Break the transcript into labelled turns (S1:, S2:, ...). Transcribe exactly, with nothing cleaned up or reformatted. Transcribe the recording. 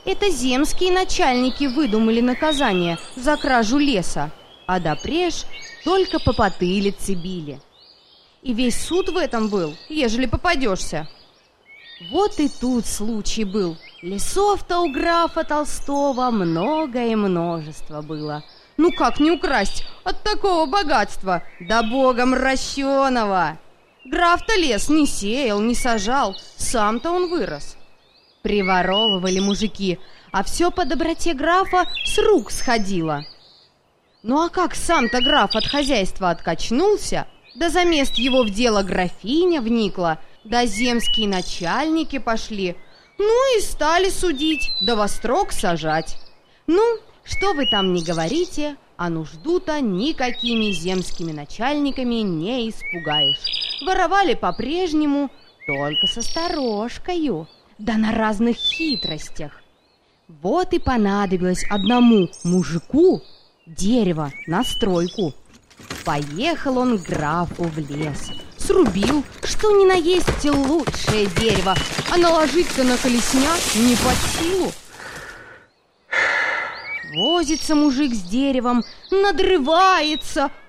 S1: Это земские начальники выдумали наказание за кражу леса, а допреж только по потылице били. И весь суд в этом был, ежели попадешься. Вот и тут случай был. Лесов-то у графа Толстого много и множество было. Ну как не украсть от такого богатства, да богом ращеного? Граф-то лес не сеял, не сажал, сам-то он вырос. Приворовывали мужики, а все по доброте графа с рук сходило. Ну а как сам-то граф от хозяйства откачнулся, да за мест его в дело графиня вникла, да земские начальники пошли, ну и стали судить, да во строк сажать. Ну, что вы там не говорите, а нужду-то никакими земскими начальниками не испугаешь. Воровали по-прежнему, только с осторожкою, да на разных хитростях. Вот и понадобилось одному мужику дерево на стройку. Поехал он к графу в лес, срубил, что ни на есть лучшее дерево, а наложить-то на колесня не под силу. Возится мужик с деревом, надрывается,